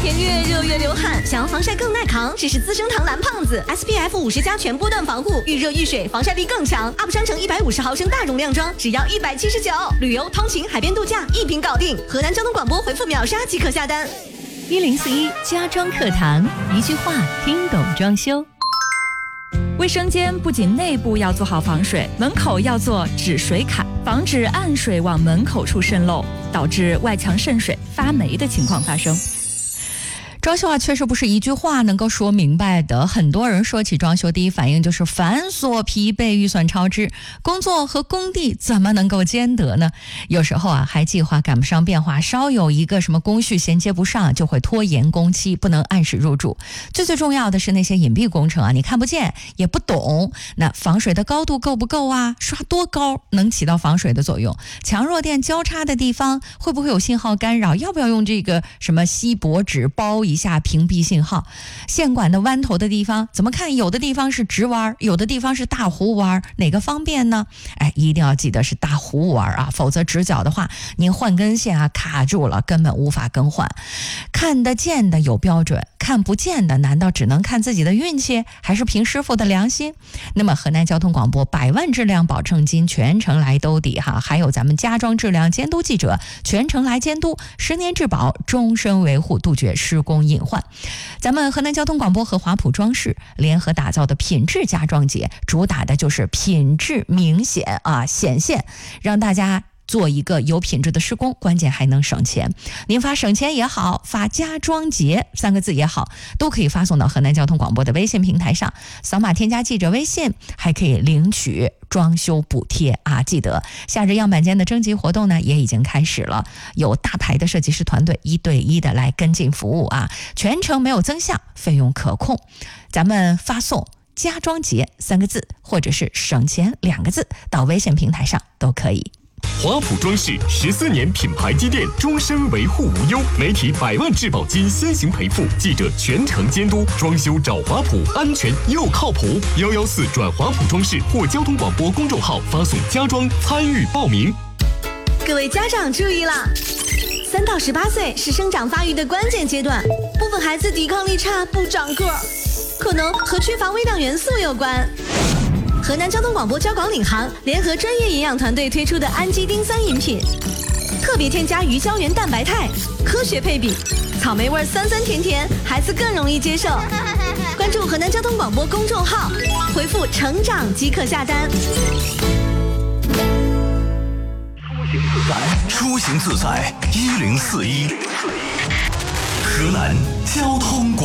天越热越流汗，想要防晒更耐扛，试试资生堂蓝胖子 SPF 50+全波段防护，遇热遇水，防晒力更强。UP 商城150毫升大容量装，只要179，旅游、通勤、海边度假一瓶搞定。河南交通广播回复秒杀即可下单。 1041家装课堂，一句话听懂装修。卫生间不仅内部要做好防水，门口要做止水坎，防止暗水往门口处渗漏，导致外墙渗水、发霉的情况发生。装修啊，确实不是一句话能够说明白的。很多人说起装修，第一反应就是繁琐、疲惫、预算超支。工作和工地怎么能够兼得呢？有时候啊，还计划赶不上变化，稍有一个什么工序衔接不上，就会拖延工期，不能按时入住。最重要的是那些隐蔽工程啊，你看不见也不懂。那防水的高度够不够啊？刷多高能起到防水的作用？强弱电交叉的地方会不会有信号干扰？要不要用这个什么锡箔纸包一下屏蔽信号？线管的弯头的地方怎么看？有的地方是直弯，有的地方是大弧弯，哪个方便呢？一定要记得是大弧弯啊，否则直角的话，您换根线啊卡住了，根本无法更换。看得见的有标准，看不见的难道只能看自己的运气，还是凭师傅的良心？那么河南交通广播100万质量保证金全程来兜底哈，还有咱们家装质量监督记者全程来监督，10年质保，终身维护，杜绝施工隐患。咱们河南交通广播和华普装饰联合打造的品质家装节，主打的就是品质明显啊，显现，让大家做一个有品质的施工，关键还能省钱。您发省钱也好，发家装节3个字也好，都可以发送到河南交通广播的微信平台上，扫码添加记者微信，还可以领取装修补贴啊！记得夏日样板间的征集活动呢也已经开始了，有大牌的设计师团队1对1的来跟进服务啊，全程没有增项，费用可控。咱们发送家装节3个字或者是省钱2个字到微信平台上都可以。 华普装饰14年品牌积淀，终身维护无忧，媒体100万质保金先行赔付，记者全程监督，装修找华普，安全又靠谱。114转华普装饰或交通广播公众号发送家装参与报名。 各位家长注意啦！3到18岁是生长发育的关键阶段，部分孩子抵抗力差，不长个儿，可能和缺乏微量元素有关。河南交通广播交广领航联合专业营养团队推出的氨基丁3饮品，特别添加鱼胶原蛋白肽，科学配比，草莓味酸酸甜甜，孩子更容易接受。关注河南交通广播公众号，回复成长即可下单。 出行自在1041，河南交通广播。